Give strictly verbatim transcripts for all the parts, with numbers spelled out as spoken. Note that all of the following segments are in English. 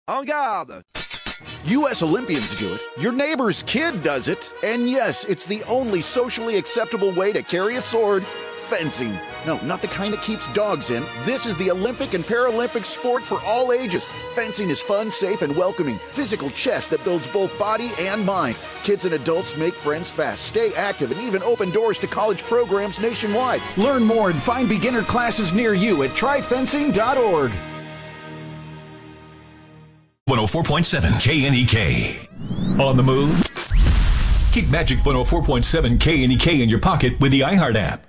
En garde! U S Olympians do it, your neighbor's kid does it, and yes, it's the only socially acceptable way to carry a sword, fencing. No, not the kind that keeps dogs in. This is the Olympic and Paralympic sport for all ages. Fencing is fun, safe, and welcoming. Physical chess that builds both body and mind. Kids and adults make friends fast, stay active, and even open doors to college programs nationwide. Learn more and find beginner classes near you at try fencing dot org. one oh four point seven K N E K. On the move? Keep Magic one oh four point seven K N E K in your pocket with the iHeart app.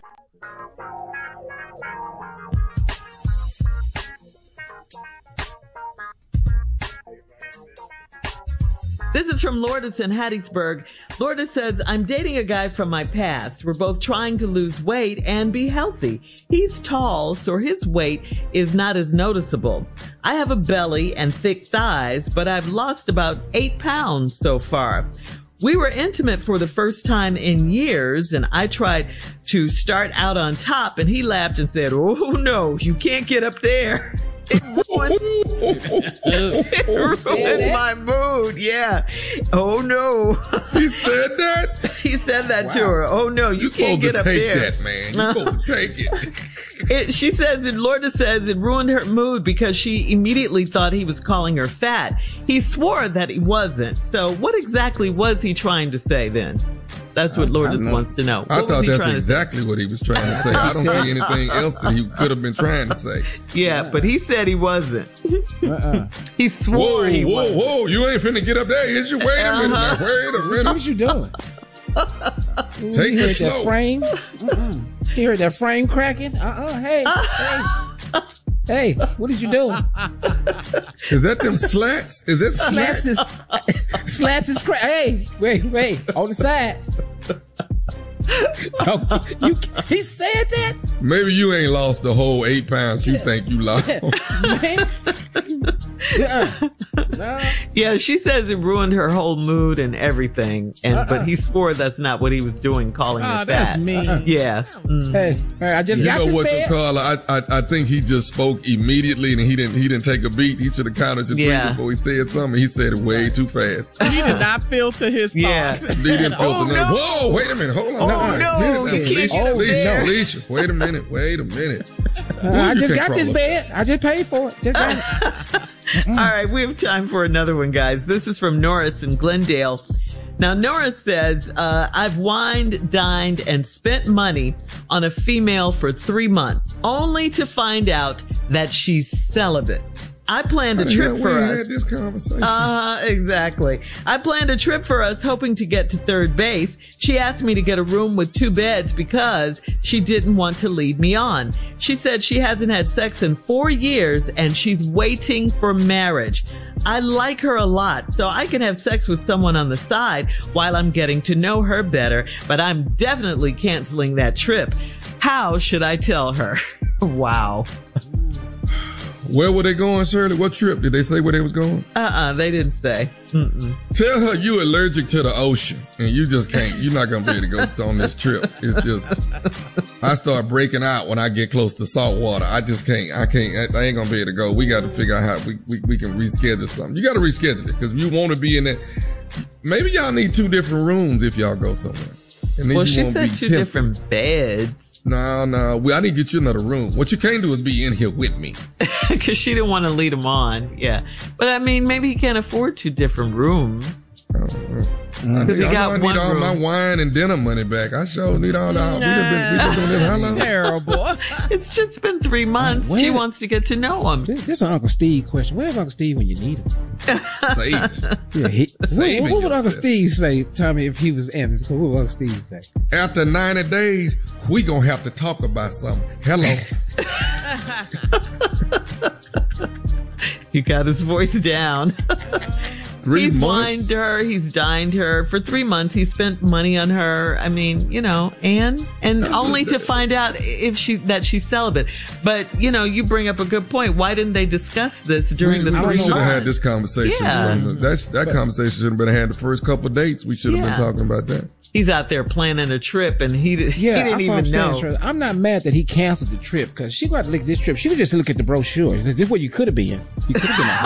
This is from Lourdes in Hattiesburg. Lourdes says, I'm dating a guy from my past. We're both trying to lose weight and be healthy. He's tall, so his weight is not as noticeable. I have a belly and thick thighs, but I've lost about eight pounds so far. We were intimate for the first time in years, and I tried to start out on top, and he laughed and said, oh, no, you can't get up there. It ruined, it ruined my mood. Yeah. Oh, no. He said that? He said that wow. to her. Oh, no, you You're can't get up there. You're supposed to take that, man. You're supposed to take it. It, she says, and Lourdes says it ruined her mood because she immediately thought he was calling her fat. He swore that he wasn't. So what exactly was he trying to say then? That's what Lourdes wants to know. What I thought that's exactly say? what he was trying to say. I don't see anything else that he could have been trying to say. Yeah, yeah. But he said he wasn't. Uh-uh. He swore whoa, he whoa, wasn't. Whoa, whoa, you ain't finna get up there, is you? Wait a minute uh-huh. now. Wait a minute. What you doing? Take you it heard slow. That frame? Mm-mm. You heard that frame cracking? Uh-uh. Hey, hey. Hey, what did you do? Is that them slats? Is that slats? Slats is, slats is crack. Hey, wait, wait, on the side. you, he said that? Maybe you ain't lost the whole eight pounds you think you lost. uh, no. Yeah, she says it ruined her whole mood and everything. And uh-uh. But he swore that's not what he was doing, calling oh, her that's fat. mean. Uh-uh. Yeah. Mm. Hey, hey, I just you got know this what, bed. Carla? I, I I think he just spoke immediately and he didn't he didn't take a beat. He should have counted to three yeah. before he said something. He said it way too fast. He did not filter his yeah. thoughts. He didn't filter oh, nothing. No. Whoa, wait a minute. Hold on. Oh, no. no. Felicia, Oh, Felicia, Felicia, wait a minute. Wait a minute. Uh, I just got this bed. I just paid for it. Just got it. All right, we have time for another one, guys. This is from Norris in Glendale. Now, Norris says, uh, I've wined, dined, and spent money on a female for three months, only to find out that she's celibate. I planned a trip yeah, for we us. Had this conversation. Uh, exactly. I planned a trip for us, hoping to get to third base. She asked me to get a room with two beds because she didn't want to lead me on. She said she hasn't had sex in four years and she's waiting for marriage. I like her a lot, so I can have sex with someone on the side while I'm getting to know her better, but I'm definitely canceling that trip. How should I tell her? Wow. Where were they going, Shirley? What trip? Did they say where they was going? Uh-uh, they didn't say. Mm-mm. Tell her you allergic to the ocean and you just can't, you're not going to be able to go on this trip. It's just, I start breaking out when I get close to salt water. I just can't, I can't, I ain't going to be able to go. We got to figure out how we, we, we can reschedule something. You got to reschedule it because you want to be in there. Maybe y'all need two different rooms if y'all go somewhere. And well, she said two tempted. different beds. No, no. We, I need to get you another room. What you can't do is be in here with me. Because she didn't want to lead him on. Yeah. But I mean, maybe he can't afford two different rooms. I don't know. Because he I got I need one all room. My wine and dinner money back. I sure need all that. Nah, we been, we been doing this how long? Terrible. It's just been three months. Where, she wants to get to know him. This, this is an Uncle Steve question. Where's Uncle Steve when you need him? Saving. Yeah, he, Saving what, what would Uncle yourself. Steve say, Tommy, if he was Evans? What would Uncle Steve say? After ninety days, we gonna have to talk about something. Hello. He got his voice down. Three he's months? wined her. He's dined her for three months. He spent money on her. I mean, you know, and and That's only a, to find out if she that she's celibate. But you know, you bring up a good point. Why didn't they discuss this during we, the we, three we should months? have had this conversation. Yeah. From the, that's, that but, conversation should have been had the first couple of dates. We should have yeah. been talking about that. He's out there planning a trip, and he, yeah, he didn't even I'm know. Saying, I'm not mad that he canceled the trip because she got to look at this trip. She would just look at the brochure. This is where you could have been. You could have been at